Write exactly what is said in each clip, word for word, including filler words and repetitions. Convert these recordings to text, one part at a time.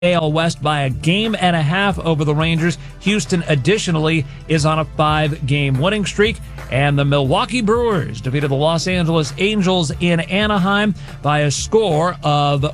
A L West by a game and a half over the Rangers. Houston, additionally, is on a five-game winning streak. And the Milwaukee Brewers defeated the Los Angeles Angels in Anaheim by a score of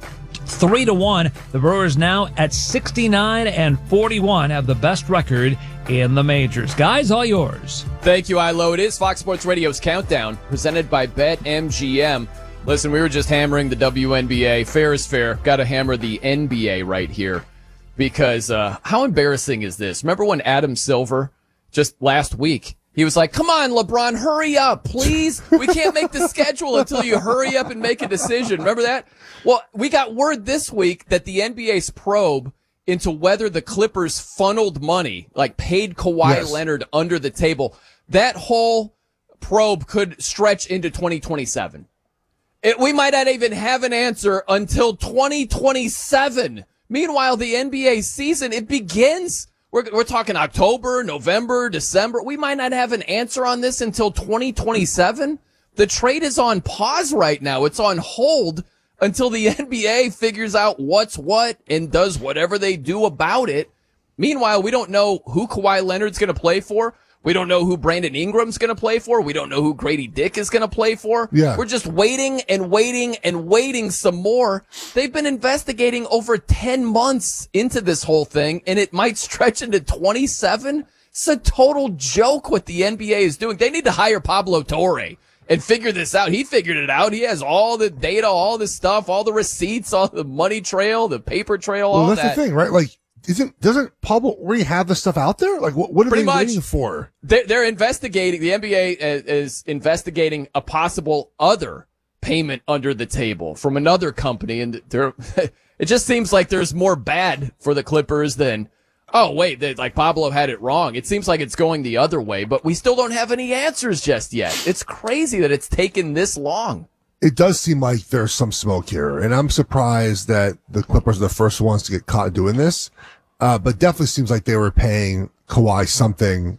three to one. The Brewers now at sixty-nine and forty-one have the best record in the majors. Guys, all yours. Thank you, Ilo. It is Fox Sports Radio's Countdown, presented by BetMGM. Listen, we were just hammering the W N B A. Fair is fair. Got to hammer the N B A right here because uh, how embarrassing is this? Remember when Adam Silver, just last week, he was like, come on, LeBron, hurry up, please. We can't make the schedule until you hurry up and make a decision. Remember that? Well, we got word this week that the N B A's probe into whether the Clippers funneled money, like paid Kawhi yes. Leonard under the table, that whole probe could stretch into twenty twenty-seven. It, we might not even have an answer until twenty twenty-seven. Meanwhile, the N B A season, it begins. We're, we're talking October, November, December. We might not have an answer on this until twenty twenty-seven. The trade is on pause right now. It's on hold until the N B A figures out what's what and does whatever they do about it. Meanwhile, we don't know who Kawhi Leonard's going to play for. We don't know who Brandon Ingram's going to play for. We don't know who Grady Dick is going to play for. Yeah. We're just waiting and waiting and waiting some more. They've been investigating over ten months into this whole thing, and it might stretch into twenty-seven. It's a total joke what the N B A is doing. They need to hire Pablo Torre and figure this out. He figured it out. He has all the data, all the stuff, all the receipts, all the money trail, the paper trail, well, all that's that. the thing, right? Like, Isn't doesn't Pablo already have the stuff out there? Like, what, what are Pretty they much. waiting for? They're, they're investigating. The N B A is, is investigating a possible other payment under the table from another company, and there, it just seems like there's more bad for the Clippers than, oh wait, they, like Pablo had it wrong. It seems like it's going the other way, but we still don't have any answers just yet. It's crazy that it's taken this long. It does seem like there's some smoke here, and I'm surprised that the Clippers are the first ones to get caught doing this. Uh, but definitely seems like they were paying Kawhi something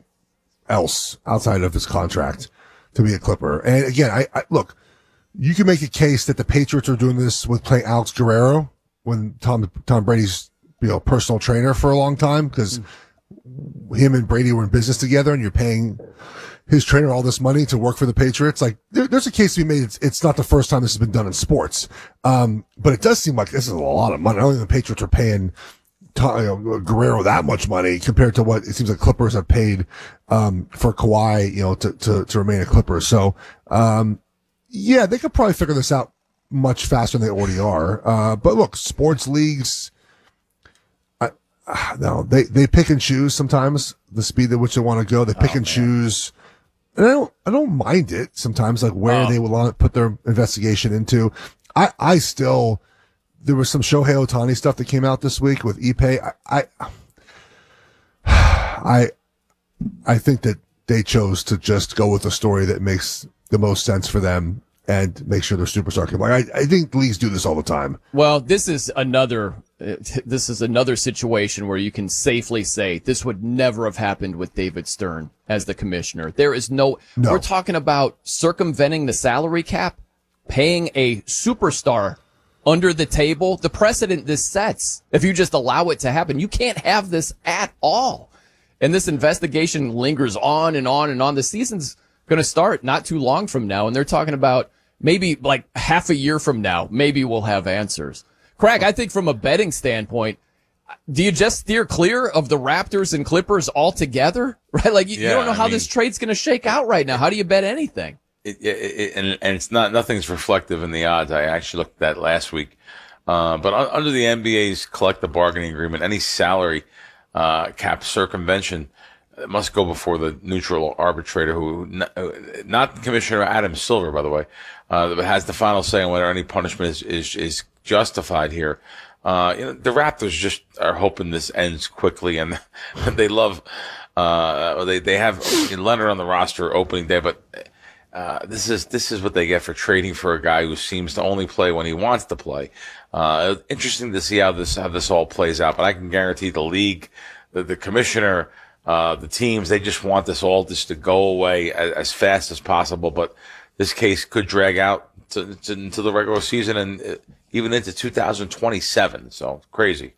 else outside of his contract to be a Clipper. And again, I, I look, you can make a case that the Patriots are doing this with playing Alex Guerrero when Tom Tom Brady's you know personal trainer for a long time because mm. him and Brady were in business together, and you're paying his trainer all this money to work for the Patriots. Like, there, there's a case to be made. It's, it's not the first time this has been done in sports. Um, but it does seem like this is a lot of money. I don't think the Patriots are paying you know, Guerrero that much money compared to what it seems like Clippers have paid, um, for Kawhi, you know, to, to, to remain a Clipper. So, um, yeah, they could probably figure this out much faster than they already are. Uh, but look, sports leagues, I, uh, no, they, they pick and choose sometimes the speed at which they want to go. They pick oh, and man. choose. And I don't, I don't mind it sometimes, like where oh. they will put their investigation into. I, I still, there was some Shohei Ohtani stuff that came out this week with Ipe. I, I, I, I think that they chose to just go with a story that makes the most sense for them and make sure their superstar can play. I, I think leagues do this all the time. Well, this is another, this is another situation where you can safely say this would never have happened with David Stern as the commissioner. There is no, no. We're talking about circumventing the salary cap, paying a superstar under the table. The precedent this sets, if you just allow it to happen, you can't have this at all. And this investigation lingers on and on and on. The season's going to start not too long from now, and they're talking about maybe like half a year from now, maybe we'll have answers. Craig, I think from a betting standpoint, do you just steer clear of the Raptors and Clippers altogether? Right? Like, you, yeah, you don't know I how mean, this trade's going to shake out right now. How do you bet anything? It, it, it, and, and it's not, nothing's reflective in the odds. I actually looked at that last week. Uh, but un, under the N B A's collective bargaining agreement, any salary, uh, cap circumvention must go before the neutral arbitrator who, not Commissioner Adam Silver, by the way, uh, but has the final say on whether any punishment is, is, is justified here. Uh, you know, the Raptors just are hoping this ends quickly, and they love, uh, they, they have Leonard on the roster opening day, but, uh, this is, this is what they get for trading for a guy who seems to only play when he wants to play. Uh, interesting to see how this, how this all plays out, but I can guarantee the league, the, the commissioner, uh, the teams, they just want this all just to go away as, as fast as possible, but this case could drag out to, to, into the regular season, and, uh, even into two thousand twenty-seven. So crazy.